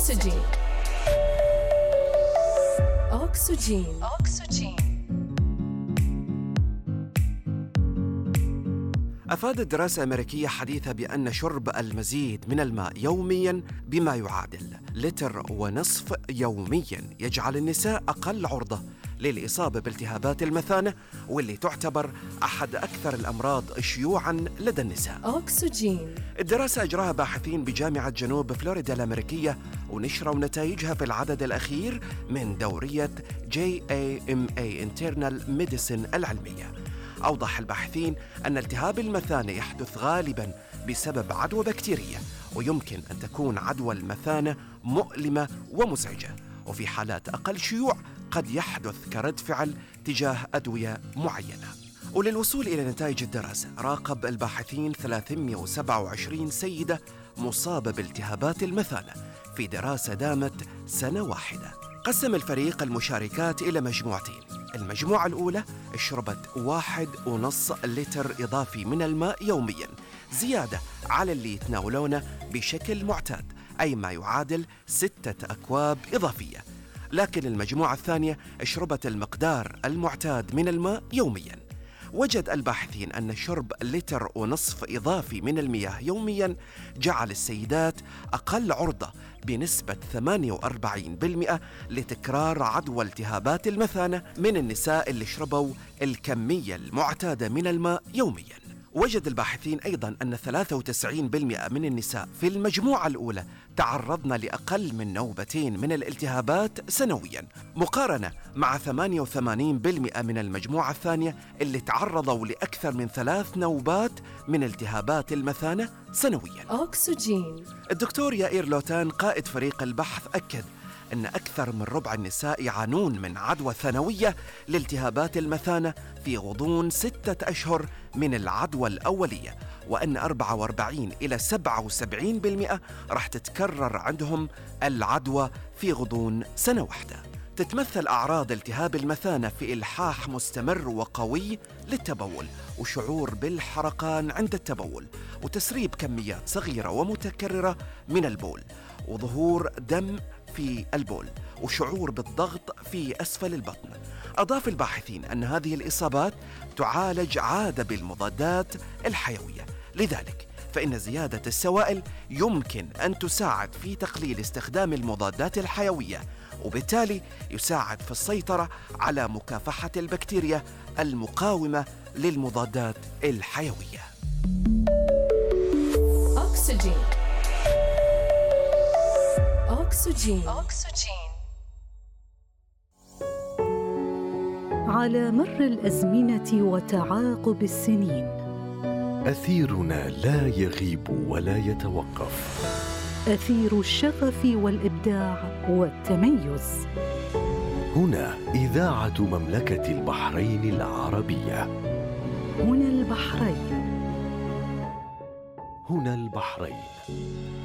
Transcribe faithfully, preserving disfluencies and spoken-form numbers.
أكسجين. أكسجين. أكسجين. أفادت دراسة أمريكية حديثة بأن شرب المزيد من الماء يومياً بما يعادل لتر ونصف يومياً يجعل النساء أقل عرضة للإصابة بالتهابات المثانة، واللي تعتبر أحد أكثر الأمراض شيوعاً لدى النساء. أكسجين. الدراسة أجراها باحثين بجامعة جنوب فلوريدا الأمريكية، ونشروا نتائجها في العدد الأخير من دورية جي إيه إم إيه Internal Medicine العلمية. أوضح الباحثين أن التهاب المثانة يحدث غالباً بسبب عدوى بكتيرية، ويمكن أن تكون عدوى المثانة مؤلمة ومزعجة، وفي حالات أقل شيوع قد يحدث كرد فعل تجاه أدوية معينة. وللوصول إلى نتائج الدراسة، راقب الباحثين ثلاثمئة وسبعة وعشرين سيدة مصابة بالتهابات المثانة في دراسة دامت سنة واحدة. قسم الفريق المشاركات إلى مجموعتين. المجموعة الأولى شربت واحد ونص لتر إضافي من الماء يومياً، زيادة على اللي يتناولونه بشكل معتاد، أي ما يعادل ستة أكواب إضافية. لكن المجموعة الثانية شربت المقدار المعتاد من الماء يومياً. وجد الباحثين أن شرب لتر ونصف إضافي من المياه يومياً جعل السيدات أقل عرضة بنسبة ثمانية وأربعين بالمئة لتكرار عدوى التهابات المثانة من النساء اللي شربوا الكمية المعتادة من الماء يومياً. وجد الباحثين أيضاً أن ثلاثة وتسعين بالمئة من النساء في المجموعة الأولى تعرضن لأقل من نوبتين من الالتهابات سنوياً، مقارنة مع ثمانية وثمانين بالمئة من المجموعة الثانية اللي تعرضوا لأكثر من ثلاث نوبات من التهابات المثانة سنوياً. أكسجين. الدكتور يائير لوتان قائد فريق البحث أكد أن أكثر من ربع النساء يعانون من عدوى ثانوية لالتهابات المثانة في غضون ستة أشهر من العدوى الأولية، وأن أربعة وأربعين إلى سبعة وسبعين بالمئة راح تتكرر عندهم العدوى في غضون سنة واحدة. تتمثل أعراض التهاب المثانة في إلحاح مستمر وقوي للتبول، وشعور بالحرقان عند التبول، وتسريب كميات صغيرة ومتكررة من البول، وظهور دم في البول، وشعور بالضغط في أسفل البطن. أضاف الباحثين أن هذه الإصابات تعالج عادة بالمضادات الحيوية، لذلك فإن زيادة السوائل يمكن أن تساعد في تقليل استخدام المضادات الحيوية، وبالتالي يساعد في السيطرة على مكافحة البكتيريا المقاومة للمضادات الحيوية. أكسجين. أكسجين. أكسجين. على مر الأزمنة وتعاقب السنين، أثيرنا لا يغيب ولا يتوقف، أثير الشغف والإبداع والتميز. هنا إذاعة مملكة البحرين العربية. هنا البحرين. هنا البحرين.